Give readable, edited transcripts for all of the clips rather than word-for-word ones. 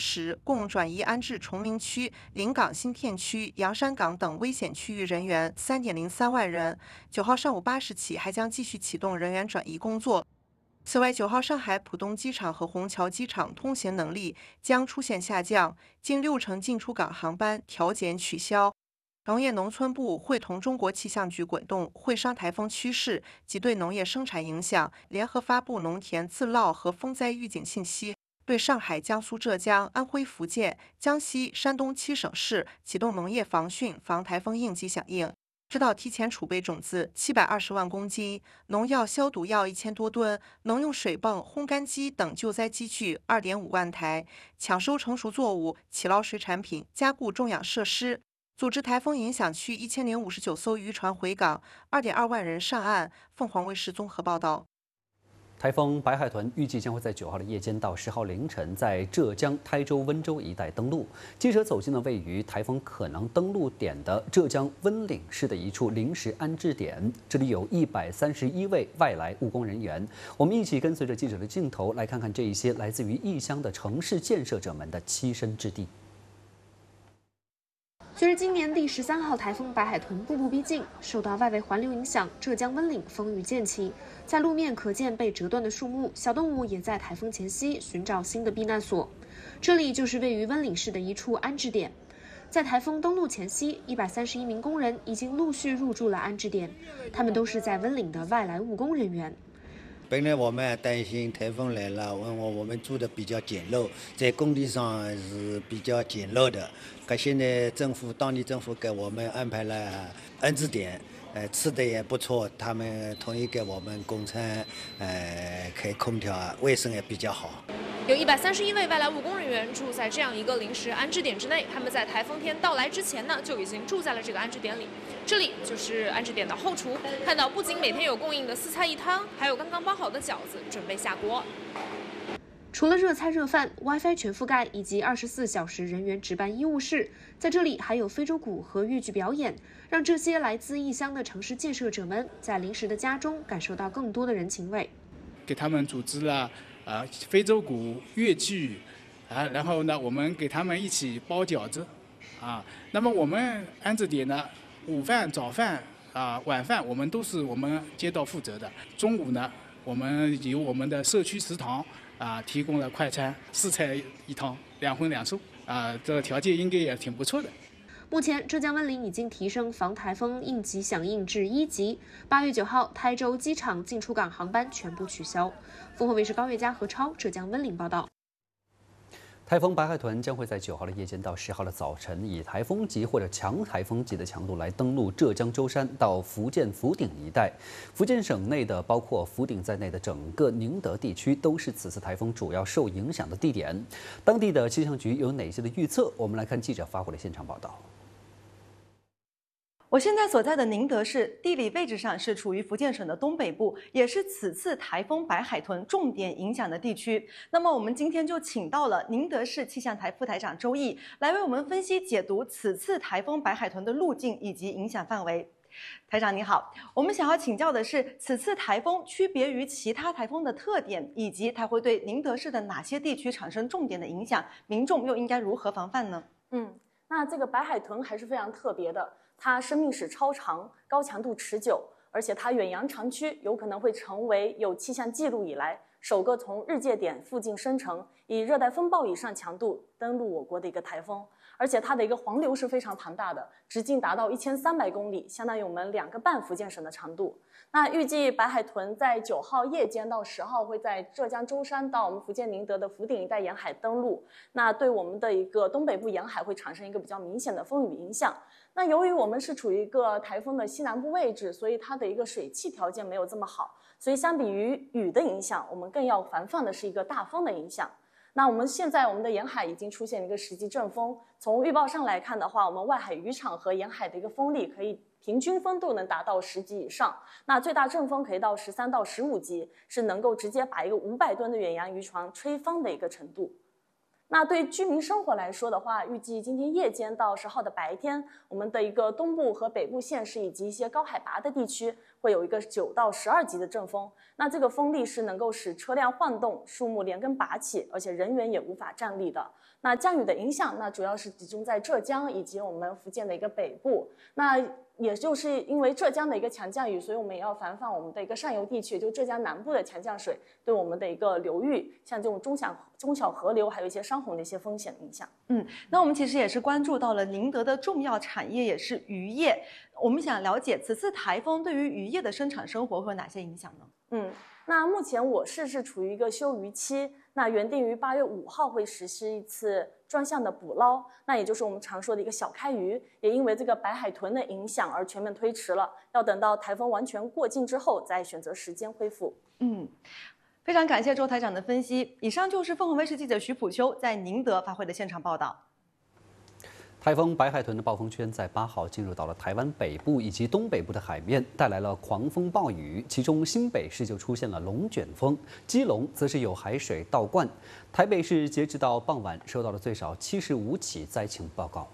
时，共转移安置崇明区、临港新片区、洋山港等危险区域人员3.03万人。9号上午8时起，还将继续启动人员转移工作。此外，9号上海浦东机场和虹桥机场通行能力将出现下降，近60%进出港航班调减取消。农业农村部会同中国气象局滚动，会商台风趋势及对农业生产影响，联合发布农田自涝和风灾预警信息，对上海、江苏、浙江、安徽、福建、江西、山东7省市启动农业防汛、防台风应急响应。知道提前储备种子720万公斤，农药、消毒药1000多吨，农用水泵、烘干机等救灾机具2.5万台，抢收成熟作物、起捞水产品，加固种养设施。组织台风影响区1059艘渔船回港，2.2万人上岸。凤凰卫视综合报道。 台风白海豚预计将会在9号的夜间到10号凌晨在浙江、台州、温州一带登陆。记者走进了位于台风可能登陆点的浙江温岭市的一处临时安置点，这里有131位外来务工人员。我们一起跟随着记者的镜头，来看看这一些来自于异乡的城市建设者们的栖身之地。 随着今年第13号台风白海豚步步逼近，受到外围环流影响，浙江温岭风雨渐起，在路面可见被折断的树木，小动物也在台风前夕寻找新的避难所。这里就是位于温岭市的一处安置点。在台风登陆前夕，131名工人已经陆续入住了安置点，他们都是在温岭的外来务工人员。 本来我们还担心台风来了，我们住的比较简陋，在工地上是比较简陋的。可现在当地政府给我们安排了安置点，吃的也不错，他们同意给我们供餐，开空调，卫生也比较好。 有131位外来务工人员住在这样一个临时安置点之内，他们在台风天到来之前呢，就已经住在了这个安置点里。这里就是安置点的后厨，看到不仅每天有供应的4菜1汤，还有刚刚包好的饺子准备下锅。除了热菜热饭、WiFi 全覆盖以及24小时人员值班医务室，在这里还有非洲鼓和豫剧表演，让这些来自异乡的城市建设者们在临时的家中感受到更多的人情味。 给他们组织了非洲鼓、越剧然后呢，我们给他们一起包饺子那么我们安置点呢，午饭、早饭晚饭我们都是我们街道负责的。中午呢，我们由我们的社区食堂提供了快餐，4菜1汤，2荤2素这个条件应该也挺不错的。 目前，浙江温岭已经提升防台风应急响应至1级。8月9号，台州机场进出港航班全部取消。凤凰卫视高月佳、何超，浙江温岭报道。 台风白海豚将会在9号的夜间到10号的早晨，以台风级或者强台风级的强度来登陆浙江舟山到福建福鼎一带。福建省内的包括福鼎在内的整个宁德地区都是此次台风主要受影响的地点。当地的气象局有哪些的预测？我们来看记者发回的现场报道。 我现在所在的宁德市，地理位置上是处于福建省的东北部，也是此次台风白海豚重点影响的地区。那么我们今天就请到了宁德市气象台副台长周毅，来为我们分析解读此次台风白海豚的路径以及影响范围。台长你好，我们想要请教的是，此次台风区别于其他台风的特点，以及它会对宁德市的哪些地区产生重点的影响，民众又应该如何防范呢？ 那这个白海豚还是非常特别的。它生命史超长，高强度持久，而且它远洋长驱，有可能会成为有气象记录以来首个从日界点附近生成，以热带风暴以上强度登陆我国的一个台风。而且它的一个环流是非常庞大的，直径达到1300公里，相当于我们2个半福建省的长度。那预计白海豚在9号夜间到10号会在浙江舟山到我们福建宁德的福鼎一带沿海登陆，那对我们的一个东北部沿海会产生一个比较明显的风雨影响。那由于我们是处于一个台风的西南部位置，所以它的一个水汽条件没有这么好，所以相比于雨的影响，我们更要防范的是一个大风的影响。那我们现在我们的沿海已经出现一个10级阵风，从预报上来看的话，我们外海渔场和沿海的一个风力可以平均风度能达到10级以上，那最大阵风可以到13到15级，是能够直接把一个500吨的远洋渔船吹翻的一个程度。 那对居民生活来说的话，预计今天夜间到10号的白天，我们的一个东部和北部县市以及一些高海拔的地区会有一个9到12级的阵风。那这个风力是能够使车辆晃动、树木连根拔起，而且人员也无法站立的。那降雨的影响，那主要是集中在浙江以及我们福建的一个北部。那也就是因为浙江的一个强降雨，所以我们也要防范我们的一个上游地区，也就浙江南部的强降水对我们的一个流域，像这种中小河流，还有一些山洪的一些风险的影响。 那我们其实也是关注到了宁德的重要产业，也是渔业。我们想了解此次台风对于渔业的生产生活会有哪些影响呢？ 那目前我市是处于一个休渔期，那原定于8月5号会实施一次专项的捕捞，那也就是我们常说的一个小开渔，也因为这个白海豚的影响而全面推迟了，要等到台风完全过境之后再选择时间恢复。 非常感谢周台长的分析。以上就是凤凰卫视记者徐普秋在宁德发回的现场报道。 台风白海豚的暴风圈在8号进入到了台湾北部以及东北部的海面，带来了狂风暴雨，其中新北市就出现了龙卷风，基隆则是有海水倒灌。台北市截止到傍晚收到了最少75起灾情报告。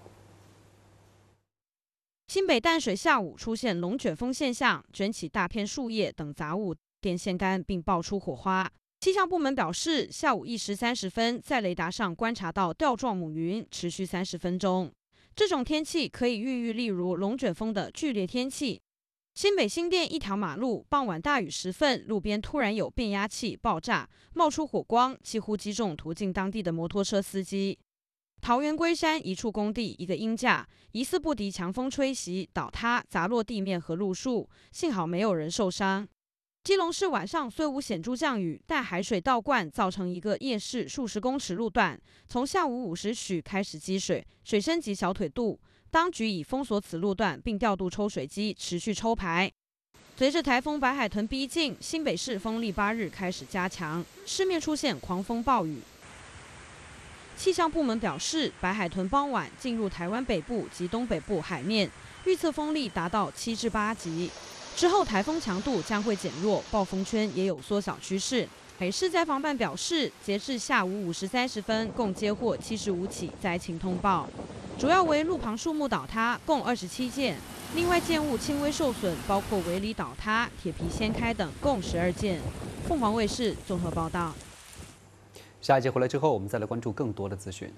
新北淡水下午出现龙卷风现象，卷起大片树叶等杂物，电线杆并爆出火花。气象部门表示，下午1时30分，在雷达上观察到吊状母云，持续30分钟。这种天气可以寓意例如龙卷风的剧烈天气。新北新店一条马路，傍晚大雨时分，路边突然有变压器爆炸，冒出火光，几乎击中途经当地的摩托车司机。桃园龟山一处工地，一个鹰架疑似不敌强风吹袭倒塌，砸落地面和路树，幸好没有人受伤。基隆市晚上虽无显著降雨，但海水倒灌造成一个夜市数十公尺路段，从下午5时许开始积水，水深及小腿肚。当局已封锁此路段，并调度抽水机持续抽排。随着台风白海豚逼近，新北市风力8日开始加强，市面出现狂风暴雨。气象部门表示，白海豚傍晚进入台湾北部及东北部海面，预测风力达到7至8级。之后台风强度将会减弱，暴风圈也有缩小趋势。北市灾防办表示，截至下午5时30分，共接获75起灾情通报，主要为路旁树木倒塌，共27件。另外建物轻微受损，包括围篱倒塌、铁皮掀开等，共12件。凤凰卫视综合报道。 下一节回来之后，我们再来关注更多的资讯。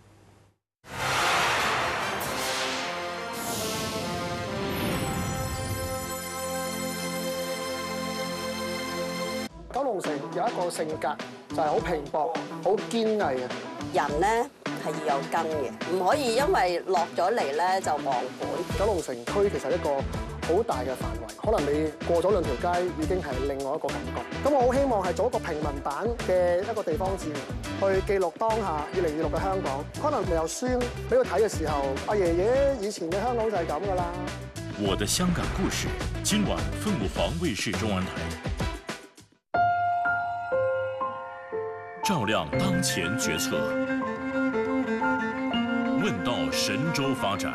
九龍城有一個性格就係好拼搏、好堅毅嘅人咧，係要有根嘅，唔可以因為落咗嚟咧就忘本。 九龍城區其實一個好大嘅範圍，可能你過咗2條街已經係另外一個感覺。咁我好希望係做一個平民版嘅一個地方誌，去記錄當下2026嘅香港。可能你有書俾佢睇嘅時候，阿爺爺以前嘅香港就係咁噶啦。 我的香港故事，今晚凤凰卫視中文台。照亮当前决策，问到神州发展，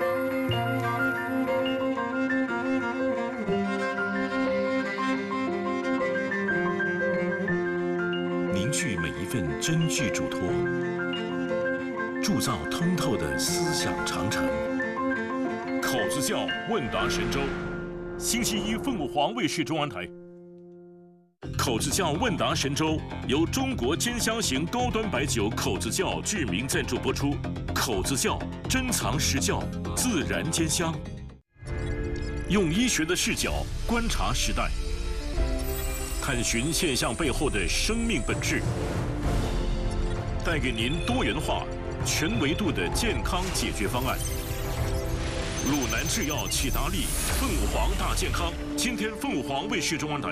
凝聚每一份真挚嘱托，铸造通透的思想长城。口子窖问答神州，星期一凤凰卫视中文台。口子窖问答神州由中国兼香型高端白酒口子窖致名赞助播出。口子窖珍藏实窖，自然兼香。用医学的视角观察时代，探寻现象背后的生命本质，带给您多元化、全维度的健康解决方案。鲁南制药启达利凤凰大健康，今天凤凰卫视中文台。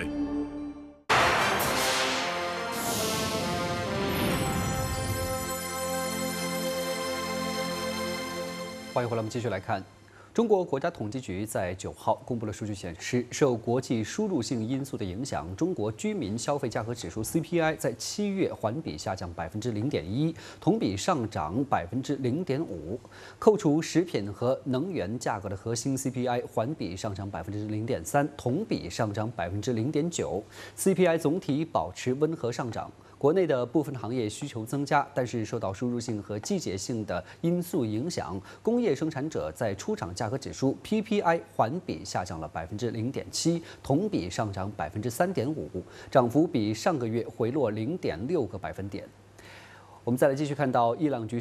欢迎回来，我们继续来看。中国国家统计局在9号公布了数据显示，受国际输入性因素的影响，中国居民消费价格指数 CPI 在7月环比下降0.1%，同比上涨0.5%。扣除食品和能源价格的核心 CPI 环比上涨0.3%，同比上涨0.9%。CPI 总体保持温和上涨。 国内的部分行业需求增加，但是受到输入性和季节性的因素影响，工业生产者在出厂价格指数 PPI 环比下降了0.7%，同比上涨3.5%，涨幅比上个月回落0.6个百分点。我们再来继续看到伊朗局势。